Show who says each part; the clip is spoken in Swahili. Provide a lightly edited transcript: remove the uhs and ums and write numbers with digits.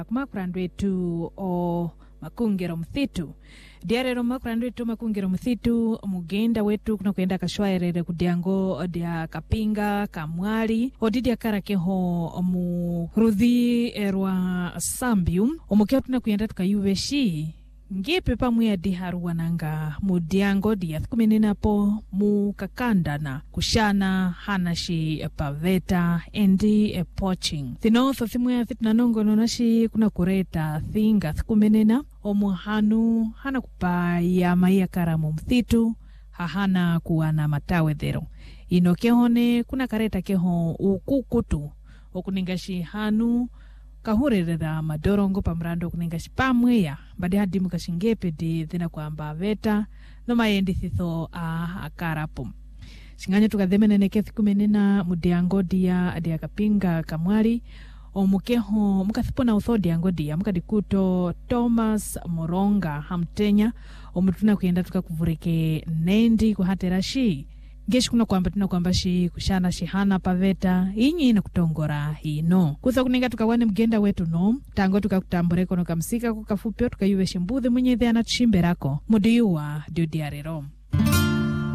Speaker 1: Makurando wetu o makungero mthitu diarero makurando wetu makungero mthitu mugenda wetu kuna kuenda kashwaerere kudiango dia kapinga kamwali odidi akarakeho mu rudhi erwa sambium omukeo tuna kuenda tukayuveshi ngepe pamwe adi haruwananga mudiango dia thukumenenapo mukakandana kushana hanashi paveta endi poaching thino thimwe thitnanongo nonashi kuna kureta thinga thukumenena omuhanu hana kupaya maiya karamu mthitu hahana kuwana matawe dhero inokehone kuna kareta keho ukukutu okuningashi hanu kahurerera madorongo pamrando kuningashi pamweya badi hadi mukashingepe di dhina kwamba veta no mayendi thitho akarapo singanya tukadhemene kethi kumenena mudiango dia kapinga kamwali omukeho mukathipona uthodi angodia mukadikuto Thomas Moronga hamtenya omutuna kuenda tukakuvureke nendi kuhaterashi geshi kuna kwamba shi kushana shihana paveta inyi na kutongora hino kuza kuninga tukawane mgenda wetu no tango tukakutamboreko no kamsika kukafupyo tukayuve shimbuthi mwenye dhana tushimberako mudiyuwa diudiarero.